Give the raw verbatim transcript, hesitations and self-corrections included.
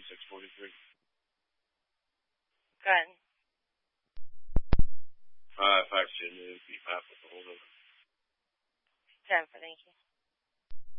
six forty-three. Go ahead. Uh, fax Jimmy, be Pat with the whole number. Jennifer, thank you.